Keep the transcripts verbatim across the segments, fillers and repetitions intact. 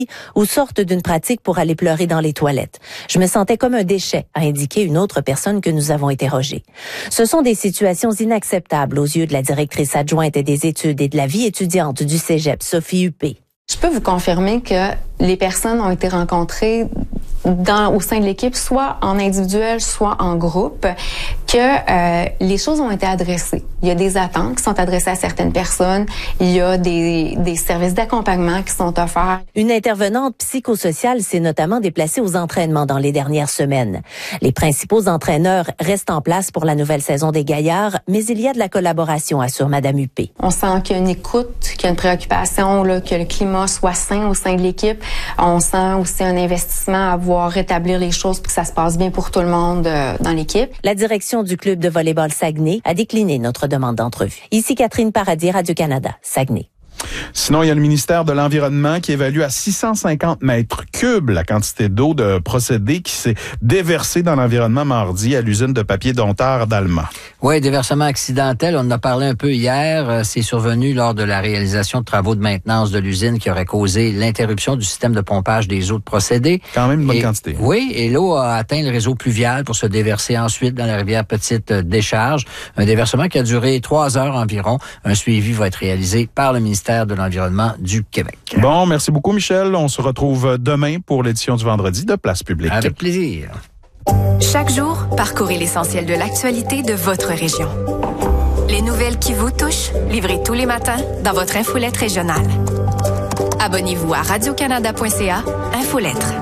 ou sortent d'une pratique pour aller pleurer dans les toilettes. Je me sentais comme un déchet, a indiqué une autre personne que nous avons interrogée. Ce sont des situations inacceptables aux yeux de la directrice adjointe des études et de la vie étudiante du Cégep, Sophie Huppé. Je peux vous confirmer que les personnes ont été rencontrées dans, au sein de l'équipe, soit en individuel, soit en groupe, que euh, les choses ont été adressées. Il y a des attentes qui sont adressées à certaines personnes. Il y a des, des services d'accompagnement qui sont offerts. Une intervenante psychosociale s'est notamment déplacée aux entraînements dans les dernières semaines. Les principaux entraîneurs restent en place pour la nouvelle saison des Gaillards, mais il y a de la collaboration, assure Mme Huppé. On sent qu'il y a une écoute, qu'il y a une préoccupation, là, que le climat soit sain au sein de l'équipe. On sent aussi un investissement à voir rétablir les choses pour que ça se passe bien pour tout le monde euh, dans l'équipe. La direction du club de volley-ball Saguenay a décliné notre demande d'entrevue. Ici Catherine Paradis, Radio-Canada, Saguenay. Sinon, il y a le ministère de l'Environnement qui évalue à six cent cinquante mètres cubes la quantité d'eau de procédé qui s'est déversée dans l'environnement mardi à l'usine de papier Dompteurs d'Alma. Oui, déversement accidentel. On en a parlé un peu hier. C'est survenu lors de la réalisation de travaux de maintenance de l'usine qui aurait causé l'interruption du système de pompage des eaux de procédé. Quand même une bonne et, quantité. Oui, et l'eau a atteint le réseau pluvial pour se déverser ensuite dans la rivière Petite Décharge. Un déversement qui a duré trois heures environ. Un suivi va être réalisé par le ministère de l'Environnement du Québec. Bon, merci beaucoup, Michel. On se retrouve demain pour l'édition du vendredi de Place Publique. Avec plaisir. Chaque jour, parcourez l'essentiel de l'actualité de votre région. Les nouvelles qui vous touchent, livrées tous les matins dans votre infolette régionale. Abonnez-vous à radio canada point c a, Infolettre.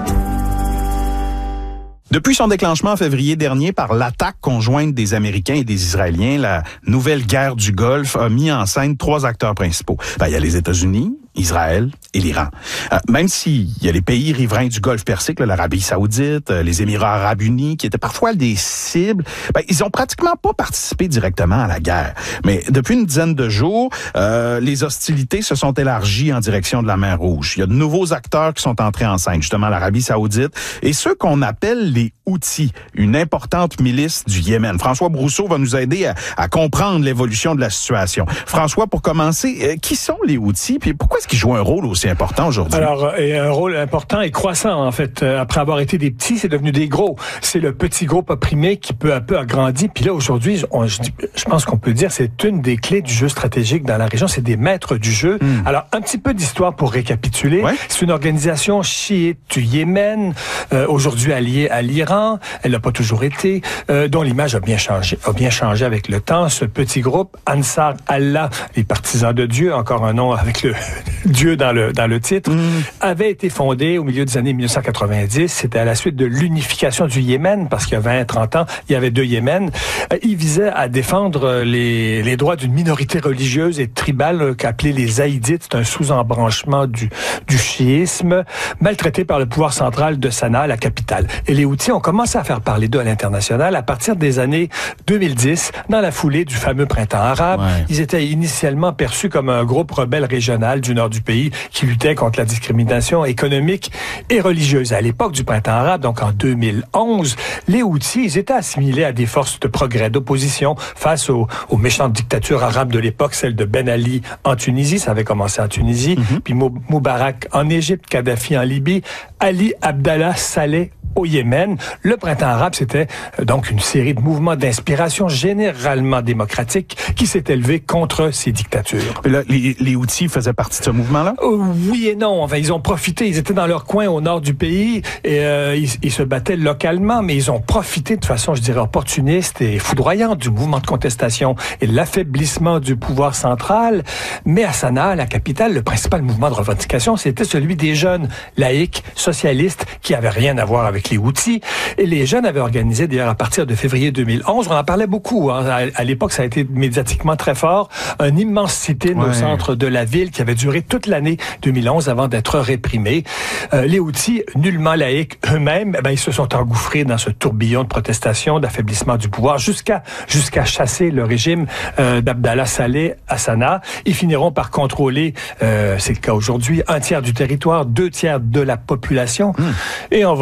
Depuis son déclenchement en février dernier par l'attaque conjointe des Américains et des Israéliens, la nouvelle guerre du Golfe a mis en scène trois acteurs principaux. Ben, il y a les États-Unis, Israël et l'Iran. Euh, même s'il y a les pays riverains du Golfe Persique, l'Arabie Saoudite, les Émirats Arabes Unis, qui étaient parfois des cibles, ben, ils ont pratiquement pas participé directement à la guerre. Mais depuis une dizaine de jours, euh, les hostilités se sont élargies en direction de la mer Rouge. Il y a de nouveaux acteurs qui sont entrés en scène, justement l'Arabie Saoudite, et ceux qu'on appelle les Houthis, une importante milice du Yémen. François Brousseau va nous aider à, à comprendre l'évolution de la situation. François, pour commencer, euh, qui sont les Houthis, puis pourquoi est-ce qu'ils jouent un rôle aussi important aujourd'hui? Alors, euh, un rôle important et croissant, en fait. Euh, après avoir été des petits, c'est devenu des gros. C'est le petit groupe opprimé qui peu à peu a grandi. Puis là, aujourd'hui, on, je, je pense qu'on peut dire c'est une des clés du jeu stratégique dans la région. C'est des maîtres du jeu. Mm. Alors, un petit peu d'histoire pour récapituler. Ouais. C'est une organisation chiite du Yémen, euh, aujourd'hui alliée à l'Iran. Elle n'a pas toujours été, euh, dont l'image a bien changé, a bien changé avec le temps. Ce petit groupe, Ansar Allah, les partisans de Dieu, encore un nom avec le Dieu dans le dans le titre, mmh. avait été fondé au milieu des années mille neuf cent quatre-vingt-dix. C'était à la suite de l'unification du Yémen, parce qu'il y a vingt, trente ans, il y avait deux Yémen. Euh, il visait à défendre les les droits d'une minorité religieuse et tribale euh, qu'appelait les Zaïdites. C'est un sous-embranchement du du chiisme, maltraité par le pouvoir central de Sanaa, la capitale. Et les Houthis ont commencé à faire parler d'eux à l'international à partir des années deux mille dix, dans la foulée du fameux printemps arabe. Ouais. Ils étaient initialement perçus comme un groupe rebelle régional du nord du pays qui luttait contre la discrimination économique et religieuse. À l'époque du printemps arabe, donc en deux mille onze, les Houthis, ils étaient assimilés à des forces de progrès, d'opposition face aux, aux méchantes dictatures arabes de l'époque, celle de Ben Ali en Tunisie, ça avait commencé en Tunisie, mm-hmm. puis Moubarak en Égypte, Kadhafi en Libye, Ali Abdallah Saleh au Yémen. Le printemps arabe, c'était donc une série de mouvements d'inspiration généralement démocratiques qui s'est élevé contre ces dictatures. Et là, les, les Houthis faisaient partie de ce mouvement-là? Euh, oui et non. Enfin, ils ont profité. Ils étaient dans leur coin au nord du pays et euh, ils, ils se battaient localement, mais ils ont profité de façon, je dirais, opportuniste et foudroyante du mouvement de contestation et de l'affaiblissement du pouvoir central. Mais à Sanaa, la capitale, le principal mouvement de revendication, c'était celui des jeunes laïcs, socialistes, qui avaient rien à voir avec les Houthis. Et les jeunes avaient organisé, d'ailleurs, à partir de février deux mille onze, on en parlait beaucoup. Hein. À, à l'époque, ça a été médiatiquement très fort. Un immense sit-in ouais. au centre de la ville qui avait duré toute l'année deux mille onze avant d'être réprimé. Euh, les Houthis, nullement laïcs eux-mêmes, ben, ils se sont engouffrés dans ce tourbillon de protestation, d'affaiblissement du pouvoir, jusqu'à jusqu'à chasser le régime euh, d'Abdallah Saleh à Sanaa. Ils finiront par contrôler, euh, c'est le cas aujourd'hui, un tiers du territoire, deux tiers de la population. Mmh. Et on va découvrir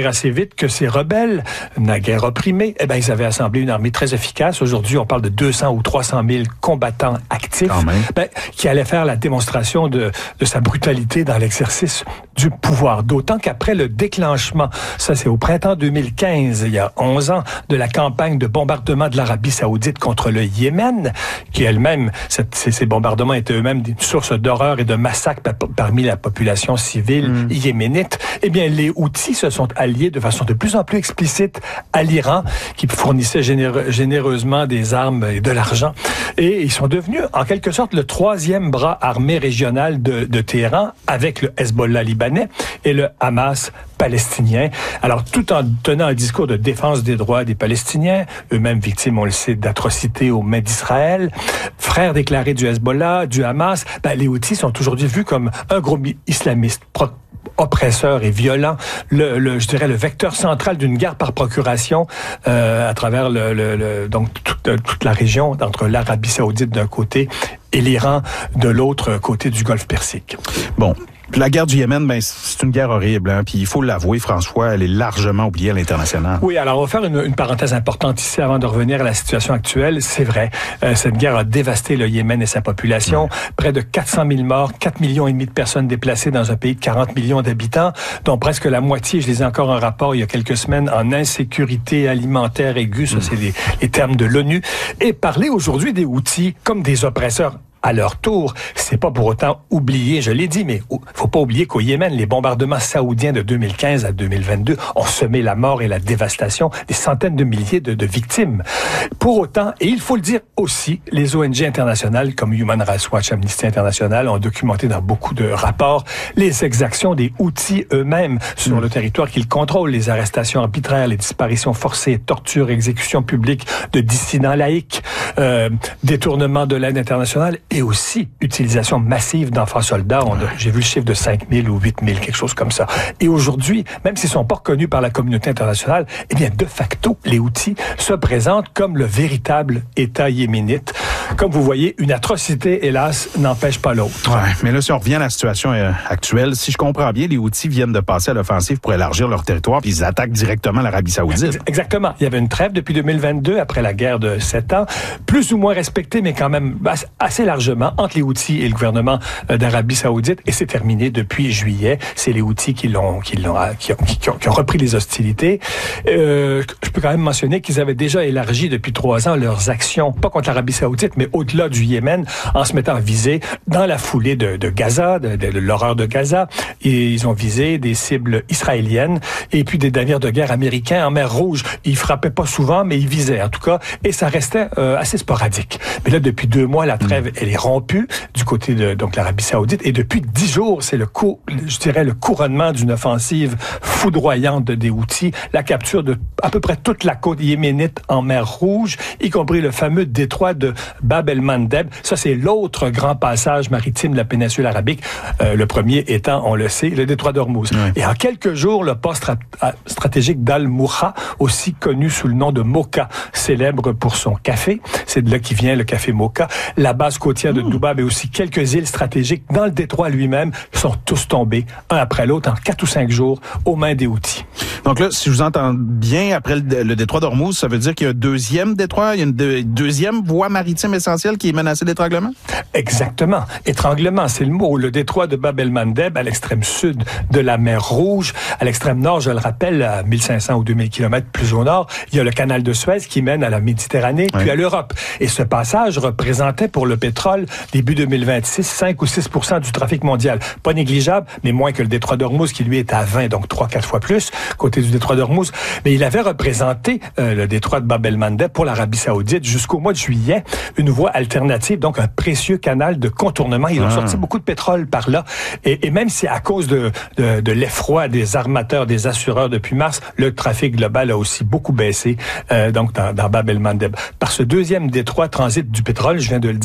découvrir assez vite que ces rebelles, naguère opprimés, eh ben, ils avaient assemblé une armée très efficace. Aujourd'hui, on parle de deux cents ou trois cent mille combattants actifs, ben, qui allaient faire la démonstration de, de sa brutalité dans l'exercice du pouvoir. D'autant qu'après le déclenchement, ça c'est au printemps deux mille quinze, il y a onze ans, de la campagne de bombardement de l'Arabie saoudite contre le Yémen, qui elle-même, cette, ces, ces bombardements étaient eux-mêmes une source d'horreur et de massacre par, parmi la population civile mm. yéménite, eh bien les Houthis se sont alliés de façon de plus en plus explicite à l'Iran, qui fournissait généreux, généreusement des armes et de l'argent. Et ils sont devenus, en quelque sorte, le troisième bras armé régional de, de Téhéran, avec le Hezbollah libanais et le Hamas palestinien. Alors, tout en tenant un discours de défense des droits des Palestiniens, eux-mêmes victimes, on le sait, d'atrocités aux mains d'Israël, frères déclarés du Hezbollah, du Hamas, ben, les Houthis sont aujourd'hui vus comme un groupe islamiste pro- oppresseur et violent, le, le, je dirais le vecteur central d'une guerre par procuration euh, à travers le, le, le, donc toute, toute la région, entre l'Arabie saoudite d'un côté et l'Iran de l'autre côté du Golfe Persique. Bon. La guerre du Yémen, ben, c'est une guerre horrible. Hein? Puis il faut l'avouer, François, elle est largement oubliée à l'international. Oui, alors on va faire une, une parenthèse importante ici avant de revenir à la situation actuelle. C'est vrai, euh, cette guerre a dévasté le Yémen et sa population. Ouais. Près de quatre cent mille morts, quatre millions et demi de personnes déplacées dans un pays de quarante millions d'habitants, dont presque la moitié, je lisais encore un rapport il y a quelques semaines, en insécurité alimentaire aiguë. Ça, mmh. c'est les, les termes de l'ONU. Et parler aujourd'hui des Houthis comme des oppresseurs à leur tour, c'est pas pour autant oublier, je l'ai dit, mais faut pas oublier qu'au Yémen, les bombardements saoudiens de deux mille quinze à deux mille vingt-deux ont semé la mort et la dévastation des centaines de milliers de, de victimes. Pour autant, et il faut le dire aussi, les O N G internationales comme Human Rights Watch, Amnesty International ont documenté dans beaucoup de rapports les exactions des Houthis eux-mêmes sur mmh. le territoire qu'ils contrôlent, les arrestations arbitraires, les disparitions forcées, tortures, exécutions publiques de dissidents laïcs, euh, détournement de l'aide internationale et aussi utilisation massive d'enfants soldats. On a, j'ai vu le chiffre de cinq mille ou huit mille, quelque chose comme ça. Et aujourd'hui, même s'ils sont pas reconnus par la communauté internationale, eh bien, de facto, les Houthis se présentent comme le véritable État yéménite. Comme vous voyez, une atrocité, hélas, n'empêche pas l'autre. Ouais, mais là, si on revient à la situation euh, actuelle, si je comprends bien, les Houthis viennent de passer à l'offensive pour élargir leur territoire, puis ils attaquent directement l'Arabie saoudite. Exactement. Il y avait une trêve depuis deux mille vingt-deux, après la guerre de sept ans, plus ou moins respectée, mais quand même assez largement entre les Houthis et le gouvernement d'Arabie saoudite, et c'est terminé depuis juillet. C'est les Houthis qui l'ont, qui l'ont, qui ont, qui ont, qui ont repris les hostilités. Euh, je peux quand même mentionner qu'ils avaient déjà élargi depuis trois ans leurs actions, pas contre l'Arabie saoudite, mais au-delà du Yémen, en se mettant à viser dans la foulée de, de Gaza, de, de, de l'horreur de Gaza. Et ils ont visé des cibles israéliennes et puis des navires de guerre américains en mer Rouge. Ils frappaient pas souvent, mais ils visaient en tout cas, et ça restait euh, assez sporadique. Mais là, depuis deux mois, la trêve, elle est rompue du côté de donc l'Arabie saoudite, et depuis dix jours, c'est le coup, je dirais, le couronnement d'une offensive foudroyante des Houthis, la capture de à peu près toute la côte yéménite en mer Rouge, y compris le fameux détroit de Bab el-Mandeb. Ça, c'est l'autre grand passage maritime de la péninsule arabique, euh, le premier étant, on le sait, le détroit d'Ormuz. Oui. Et en quelques jours, le poste strat- stratégique d'Al-Moukha, aussi connu sous le nom de Mocha, célèbre pour son café, c'est de là qui vient le café Mocha, la base côtière de Doubab et aussi quelques îles stratégiques dans le détroit lui-même sont tous tombés, un après l'autre, en quatre ou cinq jours, aux mains des Houthis. Donc là, si je vous entends bien, après le, le détroit d'Ormuz, ça veut dire qu'il y a un deuxième détroit, il y a une de, deuxième voie maritime essentielle qui est menacée d'étranglement? Exactement. Étranglement, c'est le mot. Le détroit de Bab el-Mandeb, à l'extrême sud de la mer Rouge, à l'extrême nord, je le rappelle, à mille cinq cents ou deux mille kilomètres plus au nord, il y a le canal de Suez qui mène à la Méditerranée, oui. puis à l'Europe. Et ce passage représentait pour le pétrole, début deux mille vingt-six, cinq ou six pour cent du trafic mondial. Pas négligeable, mais moins que le détroit d'Ormuz, qui lui est à vingt, donc trois, quatre fois plus, côté du détroit d'Ormuz. Mais il avait représenté euh, le détroit de Bab el-Mandeb pour l'Arabie saoudite jusqu'au mois de juillet, une voie alternative, donc un précieux canal de contournement. Ils ont ah. sorti beaucoup de pétrole par là. Et, et même si à cause de, de, de l'effroi des armateurs, des assureurs depuis mars, le trafic global a aussi beaucoup baissé, euh, donc dans, dans Bab el-Mandeb. Par ce deuxième détroit transit du pétrole, je viens de le dire, mm-hmm.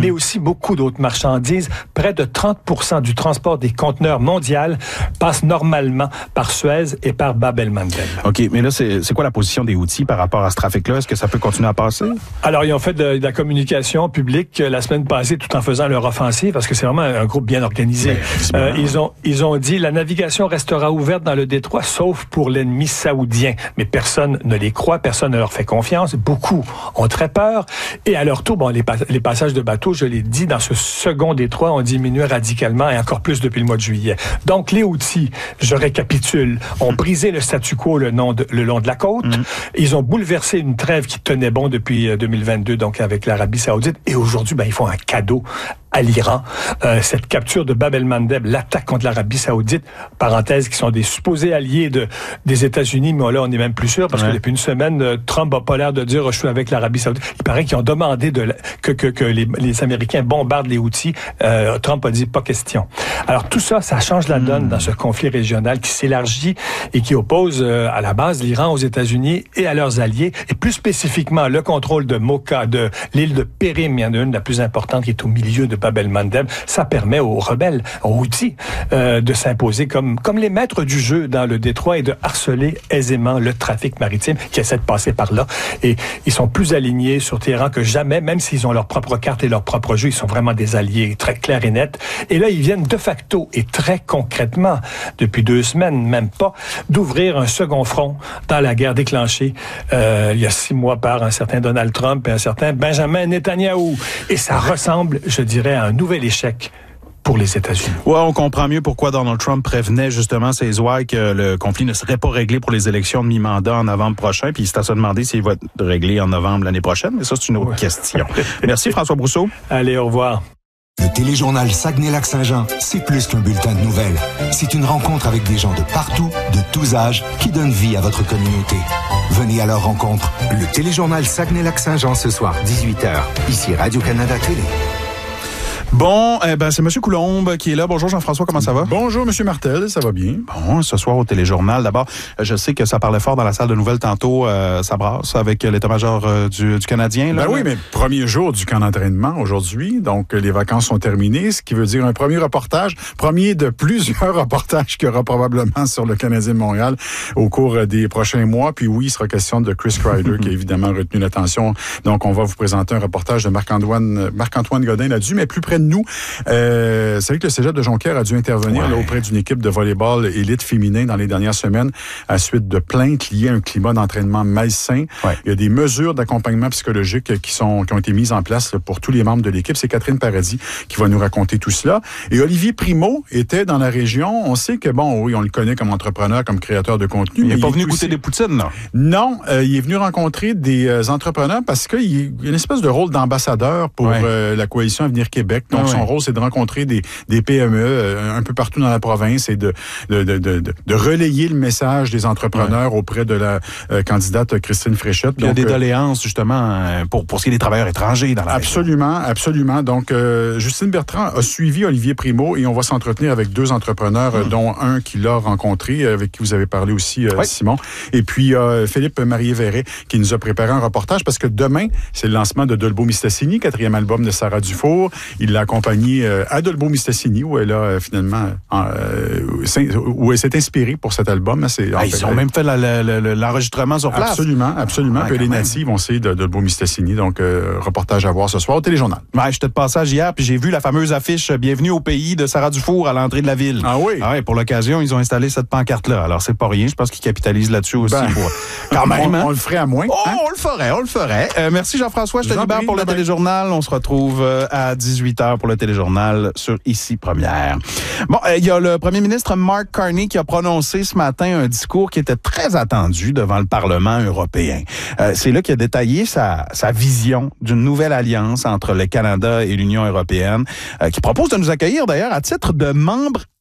mais aussi beaucoup d'autres marchandises. Près de trente pour cent du transport des conteneurs mondial passe normalement par Suez et par Bab el-Mandeb. OK, mais là, c'est, c'est quoi la position des Houthis par rapport à ce trafic-là? Est-ce que ça peut continuer à passer? Alors, ils ont fait de, de la communication publique la semaine passée tout en faisant leur offensive, parce que c'est vraiment un groupe bien organisé. Euh, ils ont ils ont dit la navigation restera ouverte dans le détroit, sauf pour l'ennemi saoudien. Mais personne ne les croit, personne ne leur fait confiance. Beaucoup ont très peur. Et à leur tour, bon, les, pas, les passages de bateaux, je l'ai dit, dans ce second détroit, ont diminué radicalement et encore plus depuis le mois de juillet. Donc, les Houthis, je récapitule, ont brisé le statu quo le, long de, le long de la côte. Mmh. Ils ont bouleversé une trêve qui tenait bon depuis deux mille vingt-deux, donc avec l'Arabie saoudite. Et aujourd'hui, ben, ils font un cadeau à l'Iran. Euh, cette capture de Bab el-Mandeb, l'attaque contre l'Arabie saoudite, parenthèse, qui sont des supposés alliés de, des États-Unis, mais là, on n'est même plus sûr, parce ouais. que depuis une semaine, Trump n'a pas l'air de dire « je suis avec l'Arabie saoudite ». Il paraît qu'ils ont demandé de, que, que, que les, les Américains bombardent les Houthis. Euh, Trump a dit « pas question ». Alors tout ça, ça change la donne mmh. dans ce conflit régional qui s'élargit et qui oppose euh, à la base l'Iran aux États-Unis et à leurs alliés, et plus spécifiquement le contrôle de Mocha, de l'île de Périm, il y en a une la plus importante qui est au milieu de Bab el-Mandeb. Ça permet aux rebelles, aux Houthis, euh, de s'imposer comme, comme les maîtres du jeu dans le détroit et de harceler aisément le trafic maritime qui essaie de passer par là. Et ils sont plus alignés sur Téhéran que jamais, même s'ils ont leur propre carte et leur propre jeu. Ils sont vraiment des alliés très clairs et nets. Et là, ils viennent de facto et très concrètement, depuis deux semaines, même pas, d'ouvrir un second front dans la guerre déclenchée euh, il y a six mois par un certain Donald Trump et un certain Benjamin Netanyahou. Et ça ressemble, je dirais, à un nouvel échec pour les États-Unis. Ouais, on comprend mieux pourquoi Donald Trump prévenait justement ses ouailles que le conflit ne serait pas réglé pour les élections de mi-mandat en novembre prochain, puis il s'est à se demander s'il va être réglé en novembre l'année prochaine, mais ça, c'est une autre ouais. question. Merci François Brousseau. Allez, au revoir. Le téléjournal Saguenay-Lac-Saint-Jean, c'est plus qu'un bulletin de nouvelles. C'est une rencontre avec des gens de partout, de tous âges, qui donnent vie à votre communauté. Venez à leur rencontre. Le téléjournal Saguenay-Lac-Saint-Jean ce soir, dix-huit heures. Ici Radio-Canada Télé. Bon, eh ben c'est M. Coulombe qui est là. Bonjour Jean-François, comment ça va? Bonjour M. Martel, ça va bien. Bon, ce soir au téléjournal, d'abord, je sais que ça parlait fort dans la salle de nouvelles tantôt, euh, ça brasse avec l'état-major euh, du, du Canadien. Là, ben oui, mais premier jour du camp d'entraînement aujourd'hui, donc les vacances sont terminées, ce qui veut dire un premier reportage, premier de plusieurs reportages qu'il y aura probablement sur le Canadien de Montréal au cours des prochains mois. Puis oui, il sera question de Chris Kreider qui a évidemment retenu l'attention. Donc on va vous présenter un reportage de Marc-Antoine, Marc-Antoine Godin là-dessus, mais plus près de nous. Euh, c'est vrai que le Cégep de Jonquière a dû intervenir ouais. là, auprès d'une équipe de volleyball élite féminin dans les dernières semaines à suite de plaintes liées à un climat d'entraînement malsain. Ouais. Il y a des mesures d'accompagnement psychologique qui sont qui ont été mises en place là, pour tous les membres de l'équipe. C'est Catherine Paradis qui va nous raconter tout cela. Et Olivier Primo était dans la région. On sait que, bon, oui, on le connaît comme entrepreneur, comme créateur de contenu. Il n'est pas il venu est goûter aussi... des poutines, non? Non, euh, il est venu rencontrer des euh, entrepreneurs parce qu'il y a une espèce de rôle d'ambassadeur pour ouais. euh, la coalition Avenir Québec. Donc, ah, son ouais. rôle, c'est de rencontrer des, des P M E euh, un peu partout dans la province et de, de, de, de, de relayer le message des entrepreneurs ouais. auprès de la euh, candidate Christine Fréchette. Il y a des doléances, justement, pour, pour ce qui est des travailleurs étrangers dans la Absolument, région. absolument. Donc, euh, Justine Bertrand a suivi Olivier Primo et on va s'entretenir avec deux entrepreneurs, mmh. dont un qui l'a rencontré, avec qui vous avez parlé aussi, euh, oui. Simon. Et puis, euh, Philippe Marié-Verret, qui nous a préparé un reportage parce que demain, c'est le lancement de Dolbeau-Mistassini, quatrième album de Sarah Dufour. Il l'a accompagné euh, à Dolbeau-Mistassini, où elle a euh, finalement, euh, où elle s'est inspirée pour cet album. C'est, ah, ils fait, ont euh, même fait la, la, la, l'enregistrement sur place. Absolument, absolument. Ah, puis les natives, on sait, de Dolbeau-Mistassini. Donc, euh, reportage à voir ce soir au téléjournal. Ouais, j'étais de passage hier, puis j'ai vu la fameuse affiche « Bienvenue au pays » de Sarah Dufour à l'entrée de la ville. Ah oui? Ah ouais, pour l'occasion, ils ont installé cette pancarte-là. Alors, c'est pas rien. Je pense qu'ils capitalisent là-dessus aussi. Ben, pour... Quand même, on, hein? on le ferait à moins. Oh, hein? on le ferait, on le ferait. Euh, merci Jean-François. Je te libère pour le téléjournal. On se retrouve euh, à dix-huit heures pour le téléjournal sur Ici Première. Bon, il euh, y a le premier ministre Mark Carney qui a prononcé ce matin un discours qui était très attendu devant le Parlement européen. Euh, c'est là qu'il a détaillé sa, sa vision d'une nouvelle alliance entre le Canada et l'Union européenne, euh, qui propose de nous accueillir d'ailleurs à titre de membre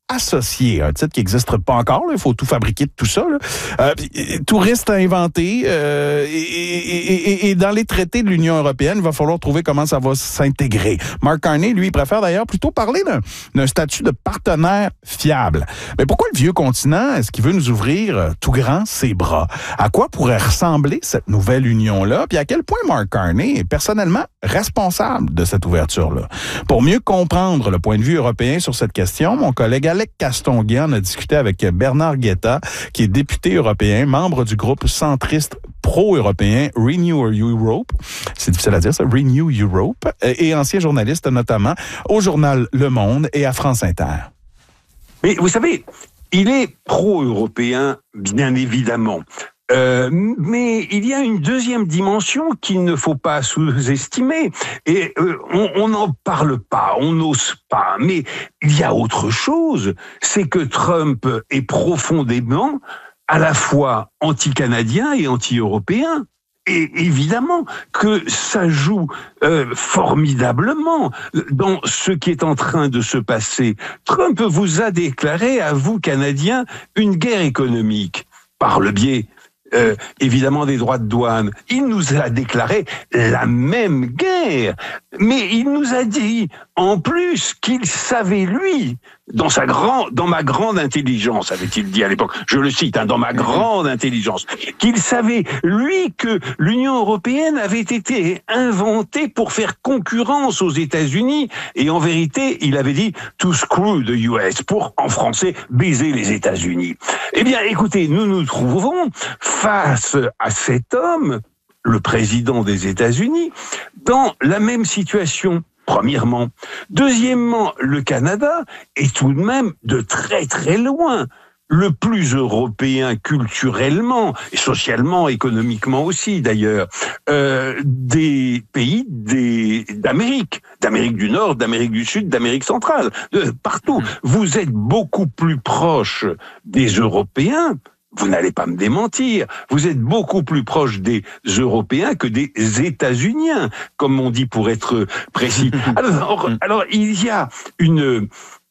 associés, un titre qui n'existe pas encore, il faut tout fabriquer de tout ça. Là. Euh, tout reste à inventer euh, et, et, et, et dans les traités de l'Union européenne, il va falloir trouver comment ça va s'intégrer. Mark Carney, lui, il préfère d'ailleurs plutôt parler d'un, d'un statut de partenaire fiable. Mais pourquoi le vieux continent, est-ce qu'il veut nous ouvrir euh, tout grand ses bras? À quoi pourrait ressembler cette nouvelle union-là? Puis à quel point Mark Carney est personnellement responsable de cette ouverture-là? Pour mieux comprendre le point de vue européen sur cette question, mon collègue Alex Castonguay en a discuté avec Bernard Guetta, qui est député européen, membre du groupe centriste pro-européen Renew Europe. C'est difficile à dire, ça. Renew Europe. Et ancien journaliste, notamment, au journal Le Monde et à France Inter. Mais vous savez, il est pro-européen, bien évidemment. Euh, mais il y a une deuxième dimension qu'il ne faut pas sous-estimer. Et euh, on n'en parle pas, on n'ose pas. Mais il y a autre chose, c'est que Trump est profondément à la fois anti-canadien et anti-européen. Et évidemment que ça joue euh, formidablement dans ce qui est en train de se passer. Trump vous a déclaré, à vous, Canadiens, une guerre économique par le biais Euh, évidemment des droits de douane. Il nous a déclaré la même guerre, mais il nous a dit en plus qu'il savait, lui, dans sa grand, dans ma grande intelligence, avait-il dit à l'époque, je le cite, hein, dans ma grande intelligence, qu'il savait, lui, que l'Union européenne avait été inventée pour faire concurrence aux États-Unis, et en vérité, il avait dit to screw the U S, pour, en français, baiser les États-Unis. Eh bien, écoutez, nous nous trouvons face à cet homme, le président des États-Unis, dans la même situation. Premièrement. Deuxièmement, le Canada est tout de même de très très loin le plus européen culturellement, et socialement, économiquement aussi d'ailleurs, euh, des pays des, d'Amérique, d'Amérique du Nord, d'Amérique du Sud, d'Amérique centrale, de partout. Vous êtes beaucoup plus proche des Européens. Vous n'allez pas me démentir. Vous êtes beaucoup plus proche des Européens que des États-Uniens, comme on dit pour être précis. Alors, alors il y a une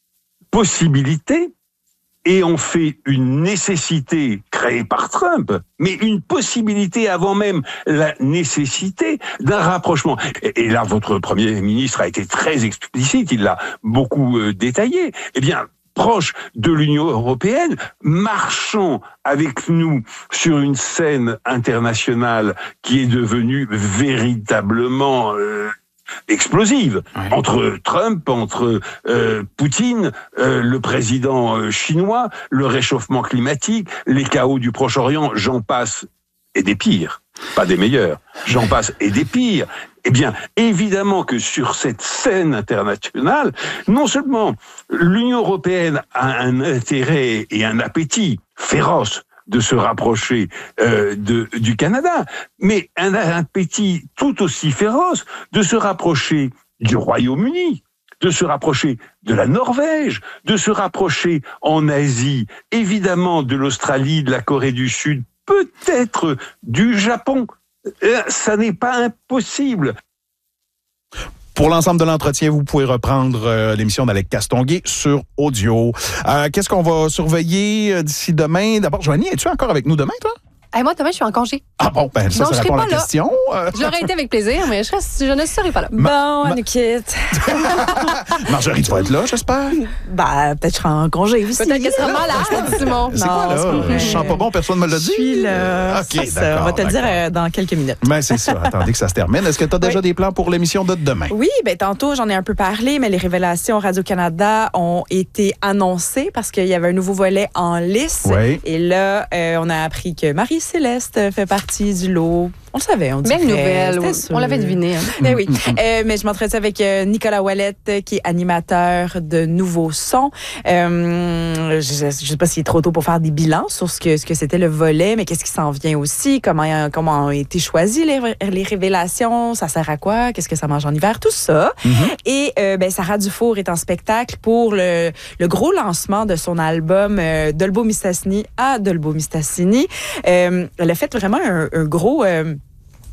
possibilité, et on fait une nécessité créée par Trump, mais une possibilité avant même la nécessité d'un rapprochement. Et, et là, votre Premier ministre a été très explicite, il l'a beaucoup euh, détaillé. Eh bien, proche de l'Union européenne, marchant avec nous sur une scène internationale qui est devenue véritablement euh, explosive, oui. Entre Trump, entre euh, Poutine, euh, le président euh, chinois, le réchauffement climatique, les chaos du Proche-Orient, j'en passe, et des pires, pas des meilleurs, j'en passe et des pires. Eh bien, évidemment que sur cette scène internationale, non seulement l'Union européenne a un intérêt et un appétit féroce de se rapprocher euh, de, du Canada, mais un appétit tout aussi féroce de se rapprocher du Royaume-Uni, de se rapprocher de la Norvège, de se rapprocher en Asie, évidemment de l'Australie, de la Corée du Sud, peut-être du Japon. Euh, ça n'est pas impossible. Pour l'ensemble de l'entretien, vous pouvez reprendre euh, l'émission d'Alex Castonguay sur audio. Euh, qu'est-ce qu'on va surveiller euh, d'ici demain? D'abord, Joanie, es-tu encore avec nous demain, toi? Hey, moi, demain, je suis en congé. Ah bon, ben ça, Donc, ça répond à la là. question. Euh... J'aurais été avec plaisir, mais je, reste, je ne serai pas là. Ma- bon, on nous quitte. Marjorie, tu vas être là, j'espère? Ben, peut-être que je serai en congé aussi. Peut-être qu'elle sera malade, Simon. C'est quoi, là? Je sens pas bon, personne ne me l'a dit? Je suis là. OK, c'est d'accord. Ça. On va te le d'accord. dire euh, dans quelques minutes. Ben, c'est ça. Attendez que ça se termine. Est-ce que tu as déjà oui. des plans pour l'émission de demain? Oui, ben tantôt, j'en ai un peu parlé, mais les révélations Radio-Canada ont été annoncées parce qu'il y avait un nouveau volet en lice. Oui. Et là, euh, on a appris que Marie-Céleste fait partie du lot. On le savait, on dirait. Belle nouvelle, on, on l'avait deviné. Hein. Mais oui, euh, mais je m'entretiens avec euh, Nicolas Ouellette, qui est animateur de Nouveaux Sons. Euh, je ne sais pas s'il est trop tôt pour faire des bilans sur ce que ce que c'était le volet, mais qu'est-ce qui s'en vient aussi, comment comment ont été choisies les, les révélations, ça sert à quoi, qu'est-ce que ça mange en hiver, tout ça. Mm-hmm. Et euh, ben Sarah Dufour est en spectacle pour le, le gros lancement de son album euh, Dolbo Mistassini à Dolbo Mistassini. Euh, elle a fait vraiment un, un gros... Euh,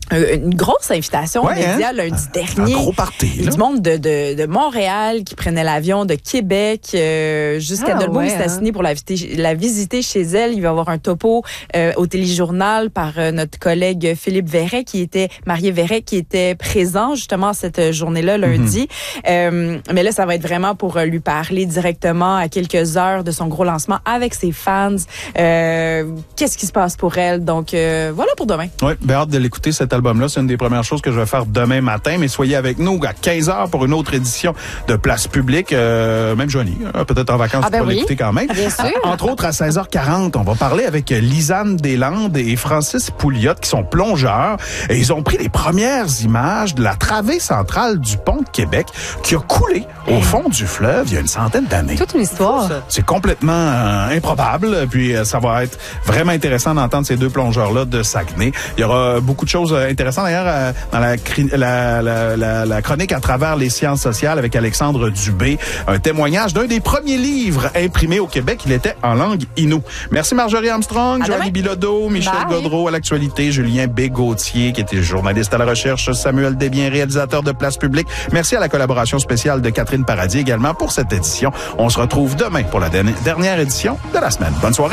une grosse invitation ouais, aux médias hein? lundi dernier. Un gros party, là. Du monde de, de, de Montréal qui prenait l'avion de Québec euh, jusqu'à Ah, Dolbeau-Mistassini ouais, hein? pour la visiter, la visiter chez elle. Il va y avoir un topo euh, au téléjournal par euh, notre collègue Philippe Verret, qui était, Marié Verret, qui était présent justement cette journée-là, lundi. Mm-hmm. Euh, mais là, ça va être vraiment pour euh, lui parler directement à quelques heures de son gros lancement avec ses fans. Euh, qu'est-ce qui se passe pour elle? Donc, euh, voilà pour demain. Oui, bien hâte de l'écouter, cet album-là. C'est une des premières choses que je vais faire demain matin. Mais soyez avec nous à quinze heures pour une autre édition de Place Publique. Euh, même Johnny, peut-être en vacances, ah ben pour oui. l'écouter quand même. Bien sûr. Entre autres, à seize heures quarante, on va parler avec Lisanne Deslandes et Francis Pouliot, qui sont plongeurs. Et ils ont pris les premières images de la travée centrale du pont de Québec qui a coulé au fond du fleuve il y a une centaine d'années. Toute une histoire. C'est complètement euh, improbable. Puis euh, ça va être vraiment intéressant d'entendre ces deux plongeurs-là de Saguenay. Il y aura beaucoup de choses intéressantes. D'ailleurs, euh, dans la, la, la, la, la chronique à travers les sciences sociales avec Alexandre Dubé, un témoignage d'un des premiers livres imprimés au Québec. Il était en langue inou. Merci Marjorie Armstrong, Joanie Bilodeau, Michel Bye. Gaudreau à l'actualité, Julien Bégautier, qui était journaliste à la recherche, Samuel Desbiens, réalisateur de Place Publique. Merci à la collaboration spéciale de Catherine Paradis également pour cette édition. On se retrouve demain pour la dernière édition de la semaine. Bonne soirée.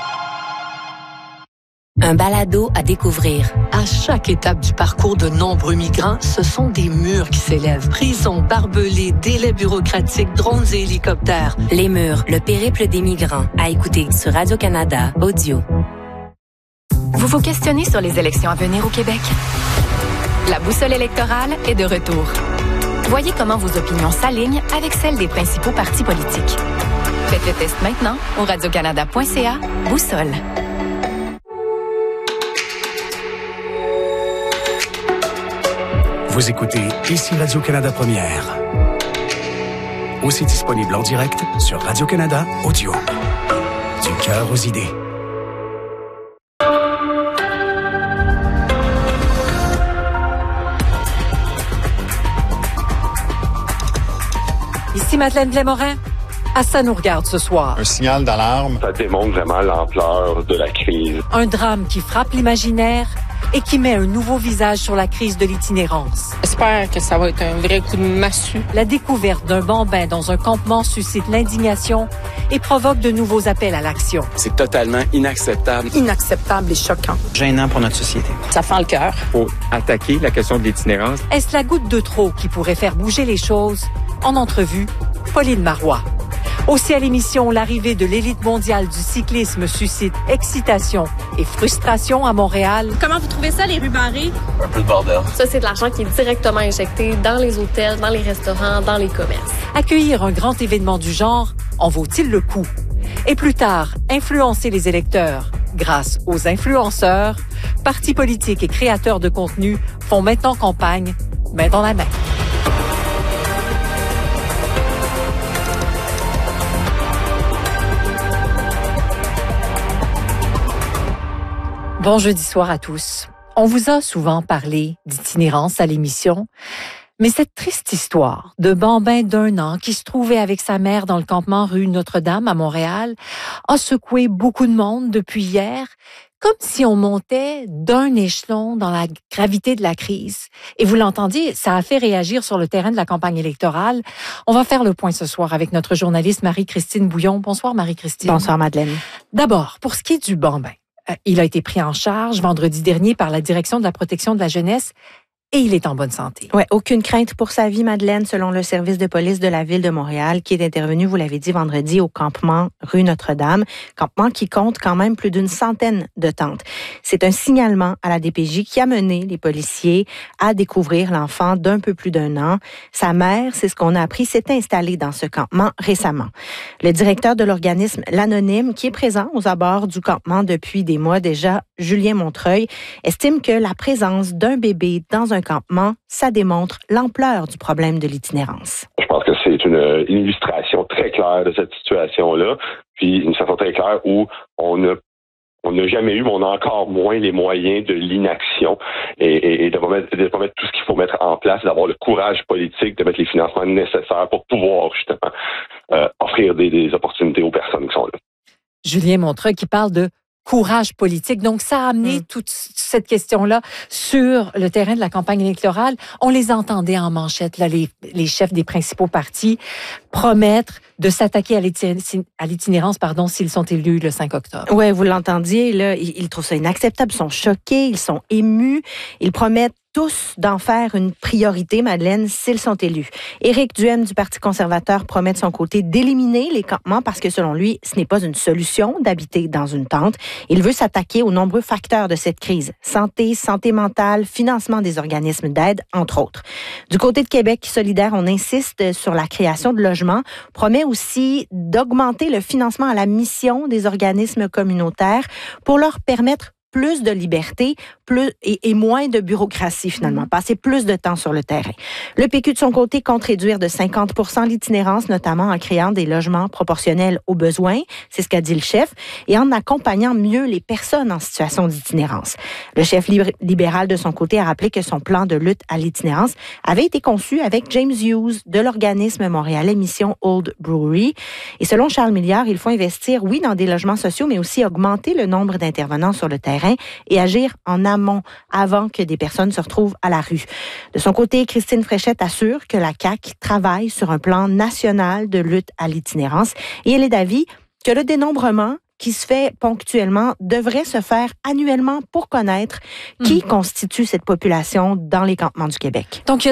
Un balado à découvrir. À chaque étape du parcours de nombreux migrants, ce sont des murs qui s'élèvent. Prisons, barbelés, délais bureaucratiques, drones et hélicoptères. Les murs, le périple des migrants. À écouter sur Radio-Canada Audio. Vous vous questionnez sur les élections à venir au Québec? La boussole électorale est de retour. Voyez comment vos opinions s'alignent avec celles des principaux partis politiques. Faites le test maintenant au radiocanada point c a. Boussole. Vous écoutez ici Radio-Canada Première. Aussi disponible en direct sur Radio-Canada Audio. Du cœur aux idées. Ici Madeleine Blais-Morin. À ça nous regarde ce soir. Un signal d'alarme. Ça démontre vraiment l'ampleur de la crise. Un drame qui frappe l'imaginaire et qui met un nouveau visage sur la crise de l'itinérance. J'espère que ça va être un vrai coup de massue. La découverte d'un bambin dans un campement suscite l'indignation et provoque de nouveaux appels à l'action. C'est totalement inacceptable. Inacceptable et choquant. Gênant pour notre société. Ça fend le cœur. Faut attaquer la question de l'itinérance. Est-ce la goutte de trop qui pourrait faire bouger les choses? En entrevue, Pauline Marois. Aussi à l'émission, l'arrivée de l'élite mondiale du cyclisme suscite excitation et frustration à Montréal. Comment vous trouvez ça, les rues barrées? Un peu de bordel. Ça, c'est de l'argent qui est directement injecté dans les hôtels, dans les restaurants, dans les commerces. Accueillir un grand événement du genre, en vaut-il le coup? Et plus tard, influencer les électeurs. Grâce aux influenceurs, partis politiques et créateurs de contenu font maintenant campagne, main dans la main. Bon jeudi soir à tous. On vous a souvent parlé d'itinérance à l'émission, mais cette triste histoire de bambin d'un an qui se trouvait avec sa mère dans le campement rue Notre-Dame à Montréal a secoué beaucoup de monde depuis hier, comme si on montait d'un échelon dans la gravité de la crise. Et vous l'entendiez, ça a fait réagir sur le terrain de la campagne électorale. On va faire le point ce soir avec notre journaliste Marie-Christine Bouillon. Bonsoir Marie-Christine. Bonsoir Madeleine. D'abord, pour ce qui est du bambin, il a été pris en charge vendredi dernier par la Direction de la protection de la jeunesse et il est en bonne santé. Ouais, aucune crainte pour sa vie, Madeleine, selon le service de police de la ville de Montréal, qui est intervenu, vous l'avez dit, vendredi au campement rue Notre-Dame, campement qui compte quand même plus d'une centaine de tentes. C'est un signalement à la D P J qui a mené les policiers à découvrir l'enfant d'un peu plus d'un an. Sa mère, c'est ce qu'on a appris, s'est installée dans ce campement récemment. Le directeur de l'organisme L'Anonyme, qui est présent aux abords du campement depuis des mois déjà, Julien Montreuil, estime que la présence d'un bébé dans un campement, ça démontre l'ampleur du problème de l'itinérance. Je pense que c'est une, une illustration très claire de cette situation-là, puis une situation très claire où on a on n'a jamais eu, mais on a encore moins les moyens de l'inaction et, et, et de ne pas mettre, de pas mettre tout ce qu'il faut mettre en place, d'avoir le courage politique, de mettre les financements nécessaires pour pouvoir justement euh, offrir des, des opportunités aux personnes qui sont là. Julien Montreuil qui parle de courage politique. Donc, ça a amené mmh. toute cette question-là sur le terrain de la campagne électorale. On les entendait en manchette, là, les, les chefs des principaux partis promettre de s'attaquer à l'itinérance, pardon, s'ils sont élus le cinq octobre. Oui, vous l'entendiez, là, ils, ils trouvent ça inacceptable, ils sont choqués, ils sont émus, ils promettent tous d'en faire une priorité, Madeleine, s'ils sont élus. Éric Duhaime du Parti conservateur promet de son côté d'éliminer les campements parce que, selon lui, ce n'est pas une solution d'habiter dans une tente. Il veut s'attaquer aux nombreux facteurs de cette crise. Santé, santé mentale, financement des organismes d'aide, entre autres. Du côté de Québec solidaire, on insiste sur la création de logements, promet aussi d'augmenter le financement à la mission des organismes communautaires pour leur permettre plus de liberté plus et, et moins de bureaucratie, finalement. Mmh. Passer plus de temps sur le terrain. Le P Q, de son côté, compte réduire de cinquante pour cent l'itinérance, notamment en créant des logements proportionnels aux besoins, c'est ce qu'a dit le chef, et en accompagnant mieux les personnes en situation d'itinérance. Le chef libéral, de son côté, a rappelé que son plan de lutte à l'itinérance avait été conçu avec James Hughes de l'organisme montréalais Mission Old Brewery. Et selon Charles Milliard, il faut investir, oui, dans des logements sociaux, mais aussi augmenter le nombre d'intervenants sur le terrain et agir en amont avant que des personnes se retrouvent à la rue. De son côté, Christine Fréchette assure que la C A Q travaille sur un plan national de lutte à l'itinérance et elle est d'avis que le dénombrement qui se fait ponctuellement devrait se faire annuellement pour connaître qui mmh. constitue cette population dans les campements du Québec. Donc,